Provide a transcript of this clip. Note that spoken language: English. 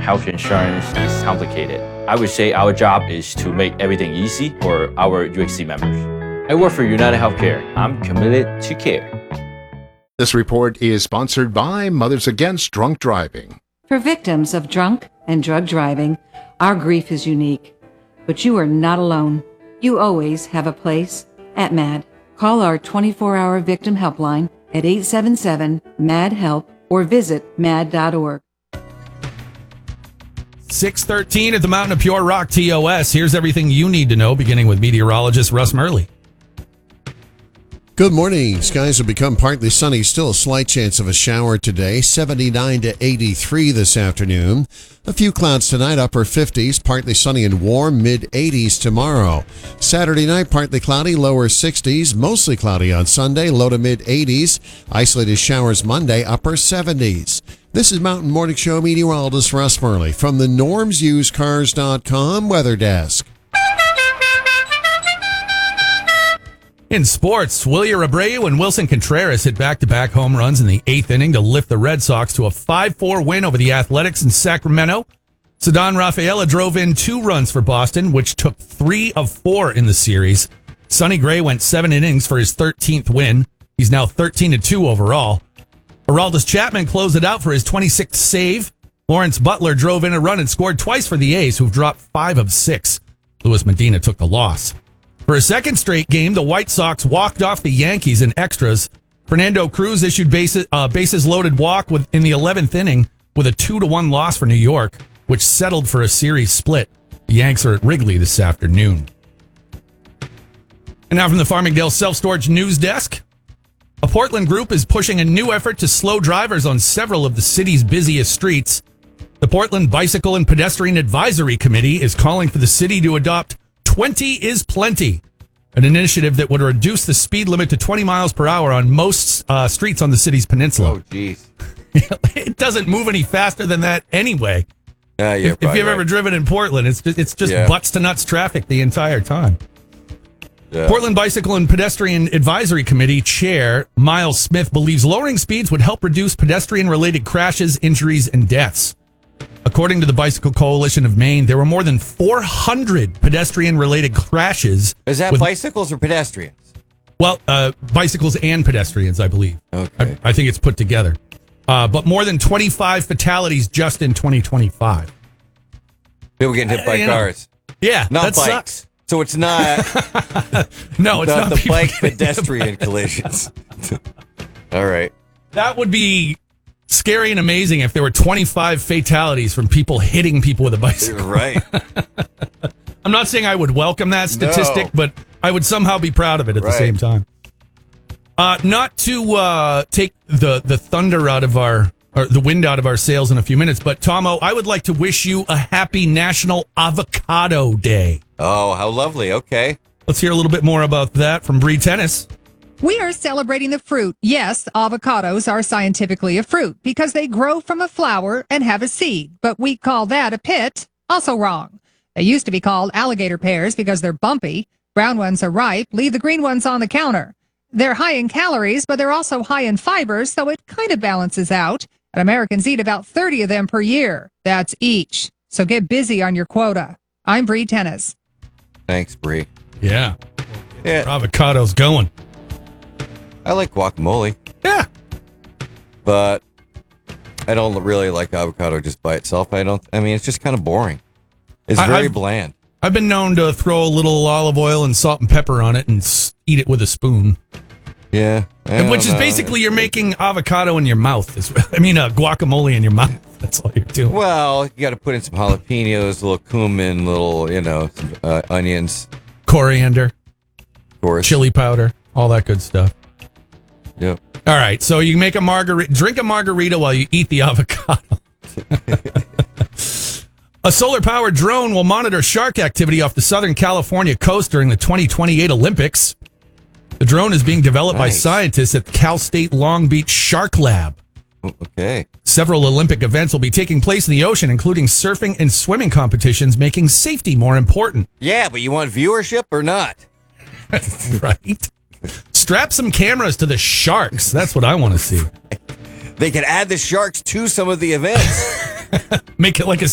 health insurance is complicated. I would say our job is to make everything easy for our UHC members. I work for United Healthcare. I'm committed to care. This report is sponsored by Mothers Against Drunk Driving. For victims of drunk and drug driving, our grief is unique. But you are not alone. You always have a place at MAD. Call our 24-hour victim helpline at 877-MAD-HELP or visit mad.org. 6:13 at the Mountain of Pure Rock TOS. Here's everything you need to know, beginning with meteorologist Russ Murley. Good morning. Skies will become partly sunny. Still a slight chance of a shower today. 79 to 83 this afternoon. A few clouds tonight, upper 50s. Partly sunny and warm, mid 80s tomorrow. Saturday night, partly cloudy, lower 60s. Mostly cloudy on Sunday, low to mid 80s. Isolated showers Monday, upper 70s. This is Mountain Morning Show meteorologist Russ Murley from the NormsUseCars.com Weather Desk. In sports, Wilyer Abreu and Wilson Contreras hit back-to-back home runs in the eighth inning to lift the Red Sox to a 5-4 win over the Athletics in Sacramento. Ceddanne Rafaela drove in 2 runs for Boston, which took 3 of 4 in the series. Sonny Gray went 7 innings for his 13th win. He's now 13-2 overall. Aroldis Chapman closed it out for his 26th save. Lawrence Butler drove in a run and scored twice for the A's, who've dropped 5 of 6. Luis Medina took the loss. For a second straight game, the White Sox walked off the Yankees in extras. Fernando Cruz issued bases loaded walk in the 11th inning with a 2-1 loss for New York, which settled for a series split. The Yanks are at Wrigley this afternoon. And now from the Farmingdale Self-Storage News Desk. A Portland group is pushing a new effort to slow drivers on several of the city's busiest streets. The Portland Bicycle and Pedestrian Advisory Committee is calling for the city to adopt 20 is Plenty, an initiative that would reduce the speed limit to 20 miles per hour on most streets on the city's peninsula. Oh, geez. It doesn't move any faster than that anyway. If you've ever driven in Portland, it's just butts to nuts traffic the entire time. Yeah. Portland Bicycle and Pedestrian Advisory Committee Chair Miles Smith believes lowering speeds would help reduce pedestrian-related crashes, injuries, and deaths. According to the Bicycle Coalition of Maine, there were more than 400 pedestrian-related crashes. Is that bicycles or pedestrians? Well, bicycles and pedestrians, I believe. Okay. I think it's put together. But more than 25 fatalities just in 2025. People getting hit by cars. Yeah. Not bikes. Sucks. So it's not... No, it's not the bike pedestrian collisions. All right. That would be... scary and amazing if there were 25 fatalities from people hitting people with a bicycle. You're right. I'm not saying I would welcome that statistic, but I would somehow be proud of it at the same time. Not to take the thunder out of or the wind out of our sails in a few minutes, but Tomo, I would like to wish you a happy National Avocado Day. Oh, how lovely. Okay. Let's hear a little bit more about that from Bree Tennis. We are celebrating the fruit. Yes, avocados are scientifically a fruit because they grow from a flower and have a seed, but we call that a pit. Also wrong. They used to be called alligator pears because they're bumpy. Brown ones are ripe. Leave the green ones on the counter. They're high in calories, but they're also high in fibers, so it kind of balances out. And Americans eat about 30 of them per year. That's each. So get busy on your quota. I'm Bree Tennis. Thanks, Bree. Yeah. Avocados going. I like guacamole. Yeah. But I don't really like avocado just by itself. It's just kind of boring. It's very bland. I've been known to throw a little olive oil and salt and pepper on it and eat it with a spoon. Yeah. Which is basically you're making avocado in your mouth. Guacamole in your mouth. That's all you're doing. Well, you got to put in some jalapenos, a little cumin, some onions. Coriander. Of course. Chili powder. All that good stuff. Yep. All right, so you make drink a margarita while you eat the avocado. A solar-powered drone will monitor shark activity off the Southern California coast during the 2028 Olympics. The drone is being developed by scientists at Cal State Long Beach Shark Lab. Okay. Several Olympic events will be taking place in the ocean, including surfing and swimming competitions, making safety more important. Yeah, but you want viewership or not? Right. Strap some cameras to the sharks. That's what I want to see. They could add the sharks to some of the events. Make it like a